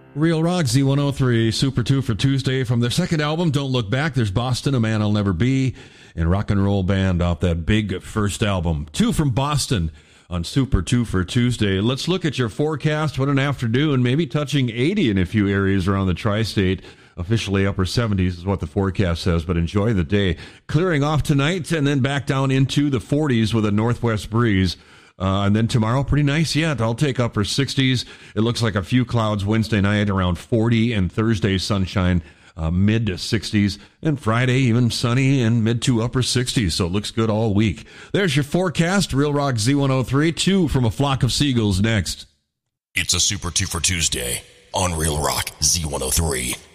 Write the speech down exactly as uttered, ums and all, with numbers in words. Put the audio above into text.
Real Rock Z one oh three, Super two for Tuesday. From their second album, Don't Look Back, there's Boston, A Man I'll Never Be, and Rock and Roll Band off that big first album. Two from Boston on Super two for Tuesday. Let's look at your forecast. What an afternoon, maybe touching eighty in a few areas around the tri-state. Officially upper seventies is what the forecast says, but enjoy the day. Clearing off tonight and then back down into the forties with a northwest breeze. Uh, and then tomorrow, pretty nice yet. I'll take upper sixties. It looks like a few clouds Wednesday night, around forty, and Thursday sunshine, uh, mid to sixties. And Friday, even sunny and mid to upper sixties. So it looks good all week. There's your forecast. Real Rock Z one oh three, two from A Flock of Seagulls next. It's a Super two for Tuesday on Real Rock Z one oh three.